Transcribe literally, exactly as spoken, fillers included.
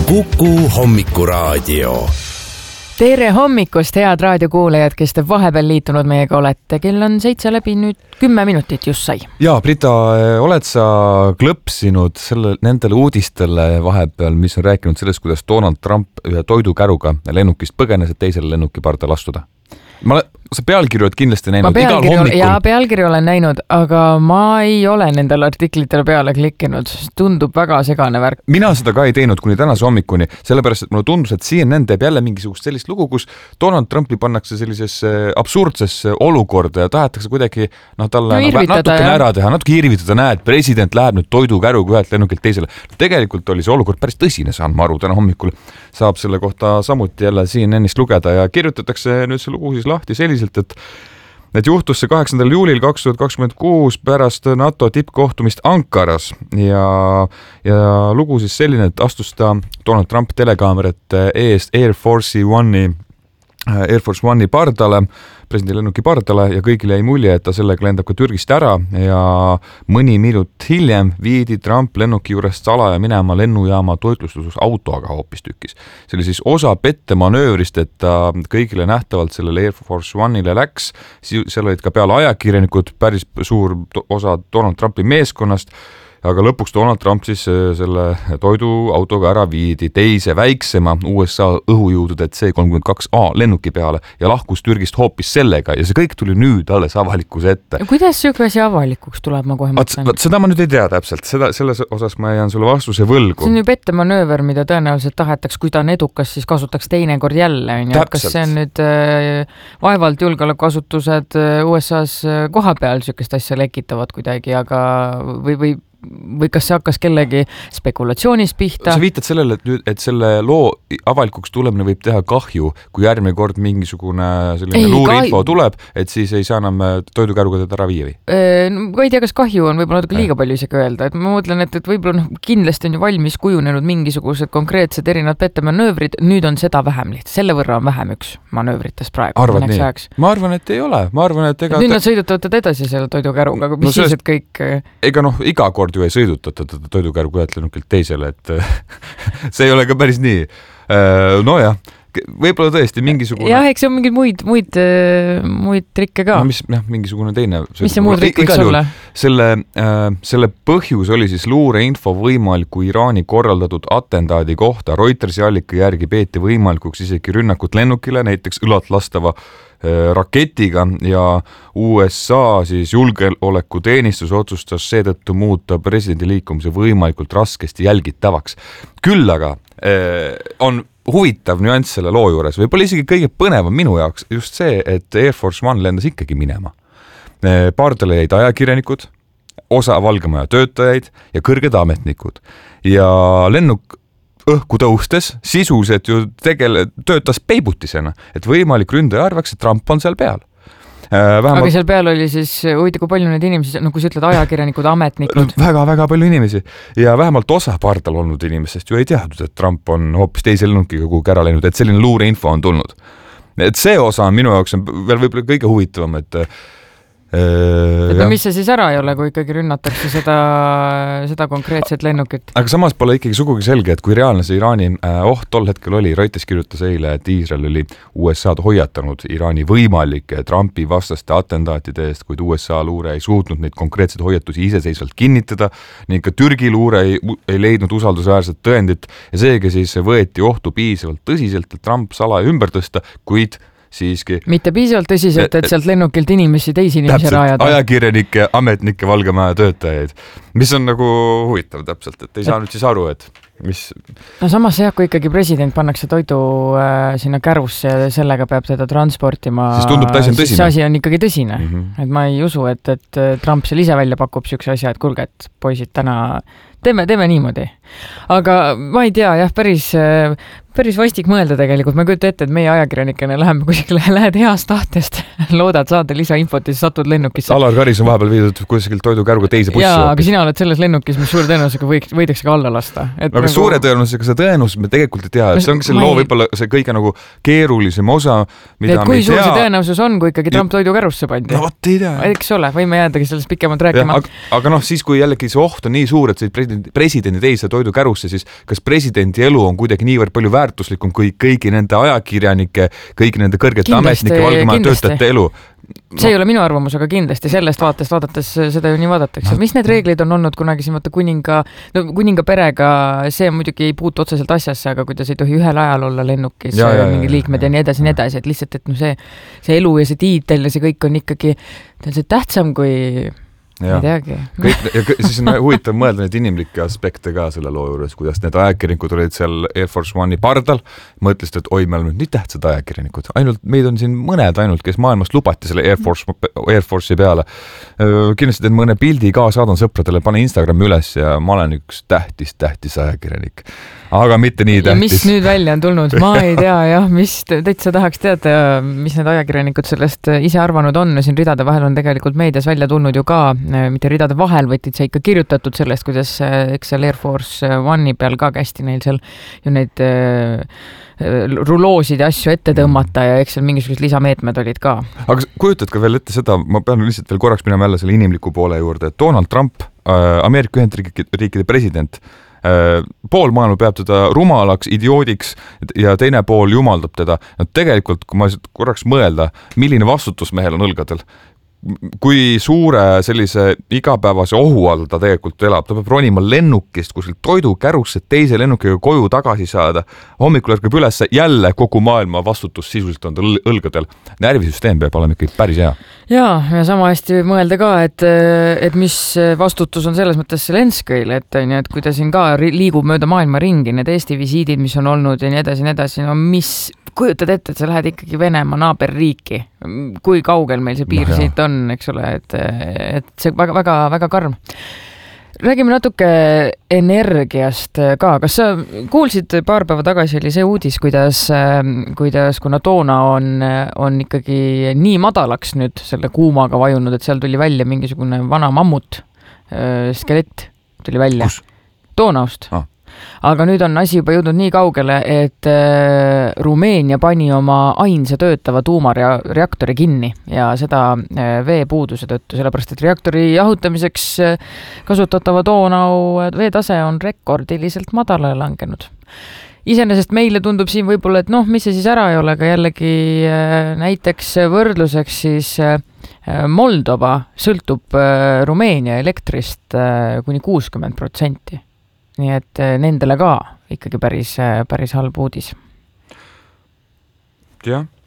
Kuku hommikuraadio. Tere hommikust, head raadiokuulajad, kes te vahepeal liitunud meiega olete. Kell on seitse läbi nüüd kümme minutit just sai. Ja, Brita, oled sa klõpsinud selle, nendele uudistele vahepeal, mis on rääkinud sellest, kuidas Donald Trump ühe toidukäruga lennukist põgenes, et teisele lennuki pardal astuda? Ma olen, sa pealkirju oled kindlasti näinud igal hommikul. Jaa, pealkirju olen näinud, aga ma ei ole nendele artiklitele peale klikkinud. Tundub väga segane värk. Mina seda ka ei teinud kuni tänase hommikuni, sellepärast, et mulle tundus, et C N N teeb jälle mingisugust sellist lugu, kus Donald Trumpi pannakse sellisesse absurdsesse olukorda ja tahetakse kuidagi no, talle no, natukene ära teha, natuke irvitada, näed, president läheb nüüd toidukäruga ühelt lennukilt teisele. Tegelikult oli see olukord päris tõsine, saan ma aru, täna hommikul saab selle kohta samuti jälle C N N-ist lugeda ja kirjutatakse nüüd see lugu siis lahti selliselt, et et juhtus see kaheksandal juulil kaks tuhat kakskümmend kuus pärast NATO tippkohtumist Ankaras ja, ja lugu siis selline, et astus ta Donald Trump telekaamerate eest Air Force One'i Air Force One'i pardale, presidendi lennuki pardale ja kõigile jäi mulje, et ta sellega lendab ka Türgist ära ja mõni minut hiljem viidi Trump lennuki juurest salaja minema lennujaama toitlustus autoga hoopis tükis. See oli siis osa pettemanöövrist, et ta kõigile nähtavalt sellele Air Force One'ile läks. Seal olid ka peale ajakirjanikud, päris suur osa Donald Trumpi meeskonnast, aga lõpuks Donald Trump siis selle toiduautoga ära viidi teise väiksema U S A õhujõudude C kolmkümmend kaks A lennuki peale ja lahkus Türgist hoopis sellega ja see kõik tuli nüüd alles avalikkuse ette. Kuidas siuke asi avalikuks tuleb, ma kohe mõtlen? Seda ma nüüd ei tea täpselt, seda, selles osas ma jään sulle vastuse võlgu. See on ju pettemanööver, mida tõenäoliselt tahetaks, kui ta on edukas, siis kasutaks teine kord jälle. Kas see on nüüd äh, vaevalt julgeolekuasutused U S A-s koha peal siukest asja lekitavad kuidagi, aga või, või või kas see hakkas kellegi spekulatsioonis pihta? Sa viitad sellele, et, nüüd, et selle loo avalikuks tulemine võib teha kahju, kui järgmine kord mingisugune selline luureinfo kahju tuleb, et siis ei saa enam toidukäruga teda ära viia või? No, ma ei tea, kas kahju on võib-olla natuke liiga palju isegi öelda, et ma mõtlen, et, et võib-olla no, kindlasti on ju valmis kujunenud mingisugused konkreetsed erinevad pettemanöövrid, nüüd on seda vähem lihtsalt, selle võrra on vähem üks manöövritest praegu. Arvad nii? Ajaks. Ma arvan, et ei ole. Ma arvan, et ega... Et nüüd nad sõidutavad edasi selle toidukäruga, aga mis no, siis, et kõik... Ega noh, iga kord ju ei sõidutata toidukäruga ühelt lennukilt teisele, et see ei ole ka päris nii. No jah, võib-olla tõesti mingisugune... Jah, eks see on mingeid muid, muid, muid trikke ka. No mis, jah, mingisugune teine... Mis see muud trikk võiks olla? Selle, selle põhjus oli siis luureinfo võimaliku Iraani korraldatud atentaadi kohta. Reutersi allika järgi peeti võimalikuks isegi rünnakut lennukile, näiteks õlat lastava raketiga ja U S A siis julgeolekuteenistus otsustas seetõttu muuta presidendi liikumise võimalikult raskesti jälgitavaks. Küll aga eh, on huvitav nüanss selle loo juures, võib-olla isegi kõige põnevam minu jaoks just see, et Air Force One lendas ikkagi minema. Eh, pardale jäid ajakirjanikud, osa Valgemaja töötajaid ja kõrged ametnikud ja lennuk õhku tõustes sisuliselt ju tegele, töötas peibutisena, et võimalik ründaja arvaks, et Trump on seal peal. Vähemalt... Aga seal peal oli siis, huvitav, kui palju neid inimesi, no kui sa ütled ajakirjanikud, ametnikud? Väga-väga palju inimesi ja vähemalt osa pardal olnud inimesest ju ei teadnud, et Trump on hoopis teise lennukiga kuhugi ära läinud, et selline luureinfo on tulnud. Et see osa on minu jaoks on veel võib-olla kõige huvitavam, et et no mis see siis ära ei ole, kui ikkagi rünnatakse seda, seda konkreetset lennukit. Aga samas pole ikkagi sugugi selge, et kui reaalne see Iraani oht tol hetkel oli. Reuters kirjutas eile, et Iisrael oli U S A-d hoiatanud Iraani võimalike Trumpi vastaste atentaatide eest, kuid U S A luure ei suutnud neid konkreetseid hoiatusi iseseisvalt kinnitada, ning ka Türgi luure ei, ei leidnud usaldusväärset tõendit ja seega siis võeti ohtu piisavalt tõsiselt, et Trump salaja ümber tõsta, kuid siiski. Mitte piisavalt tõsiselt, et sealt lennukilt inimesi, teisi inimesi rajada. Ajakirjanikke, ametnikke, Valgemaja töötajaid, mis on nagu huvitav täpselt, et ei saa nüüd siis aru, et mis... No samas jah, kui ikkagi president pannakse toidu äh, sinna kärusse ja sellega peab teda transportima, siis tundub ta asi on tõsine. Siis asi on ikkagi tõsine. Mm -hmm. Et ma ei usu, et, et Trump seal ise välja pakub siukse asja, et kulge, et poisid täna teeme, teeme niimoodi. Aga ma ei tea, jah, päris... päris vastik mõelda tegelikult. Ma kujuta ette, et meie ajakirjanikena läheme kuskile, lähed heast tahtest, loodad saada lisainfot ja siis satud lennukisse. Alar Karis on vahepeal viidud kuskilt toidukäruga teise bussi. Jaa, aga sina oled selles lennukis, mis suure tõenäosusega võiks, võidakse ka alla lasta. Et aga nagu... suure tõenäosusega see tõenäosus me tegelikult ei tea. See ongi see loo ei... võib-olla see kõige nagu keerulisem osa, mida et kui suur see tõenäosus on, kui ikkagi Trump toidukärusse pandi? No vot ei tea. Eks ole, võime jäädagi sellest pikemalt rääkima. Ja, aga, aga noh, siis kui jällegi see oht on nii suur, et see presidendi, presidendi teise toidukärusse, siis kas presidendi elu on kuidagi niivõrd palju väärtuslikum kui kõigi nende ajakirjanike, kõigi nende kõrgete ametnike, Valgemaja töötajate elu? No. See ei ole minu arvamus, aga kindlasti sellest vaatest vaadates seda ju nii vaadatakse. Mis need reeglid on olnud kunagi siin vaata kuninga, no kuninga perega, see muidugi ei puutu otseselt asjasse, aga kuidas ei tohi ühel ajal olla lennukis ja, ja, mingi liikmed ja, ja, ja nii edasi, nii edasi, et lihtsalt, et no see, see elu ja see tiitel ja see kõik on ikkagi see tähtsam kui Ja. ei teagi. Kõik, ja siis on huvitav mõelda neid inimlikke aspekte ka selle loo juures, kuidas need ajakirjanikud olid seal Air Force One'i pardal, mõtlesid, et oi, me oleme nii tähtsad ajakirjanikud. Ainult meid on siin mõned ainult, kes maailmas lubati selle Air Force, Air Force'i peale. Kindlasti teen mõne pildi ka, saadan sõpradele, pane Instagrami üles ja ma olen üks tähtis, tähtis ajakirjanik. Aga mitte nii tähtis. Ja mis nüüd välja on tulnud? Ma ei tea, jah, mis täitsa tahaks teada, mis need ajakirjanikud sellest ise arvanud on. Siin ridade vahel on tegelikult meedias välja tulnud ju ka, mitte ridade vahel, võtid see ikka kirjutatud sellest, kuidas eks seal Air Force One'i peal ka kästi neil seal ju neid ruloosid ja asju ette tõmmata ja eks seal mingisugused lisameetmed olid ka. Aga kujutad ka veel ette seda, ma pean lihtsalt veel korraks minema jälle selle inimliku poole juurde, et Donald Trump, Ameerika Ühendriikide president, pool maailma peab teda rumalaks, idioodiks ja teine pool jumaldab teda. No tegelikult, kui ma korraks mõelda, milline vastutus mehel on õlgadel, kui suure sellise igapäevase ohu all ta tegelikult elab, ta peab ronima lennukist kuskilt toidukärusse teise lennukiga koju tagasi saada, hommikul ärkab üles, jälle kogu maailma vastutus sisuliselt on tal õlgadel. Närvisüsteem peab olema ikkagi päris hea. Jaa, ja sama hästi mõelda ka, et, et mis vastutus on selles mõttes Zelenskõil, et, et kui ta siin ka liigub mööda maailma ringi, need Eesti visiidid, mis on olnud ja nii edasi, nii edasi, no mis kujutad ette, et sa lähed ikkagi Venemaa naaberriiki, kui kaugel meil see piir no, siit on, eks ole, et, et see väga, väga, väga karm. Räägime natuke energiast ka. Kas sa kuulsid paar päeva tagasi oli see uudis, kuidas, kuidas kuna toona on, on ikkagi nii madalaks nüüd selle kuumaga vajunud, et seal tuli välja mingisugune vana mammut, skelett tuli välja. Kus? Toonaust. Ah. Aga nüüd on asi juba jõudnud nii kaugele, et äh, Rumeenia pani oma ainsa töötava tuumareaktori kinni ja seda äh, veepuuduse tõttu, sellepärast et reaktori jahutamiseks äh, kasutatava Donau veetase on rekordiliselt madalale langenud. Iseenesest meile tundub siin võib-olla, et noh, mis see siis ära ei ole, aga jällegi äh, näiteks võrdluseks siis äh, Moldova sõltub äh, Rumeenia elektrist äh, kuni kuuskümmend protsenti. Nii et nendele ka ikkagi päris, päris halb uudis. Jah.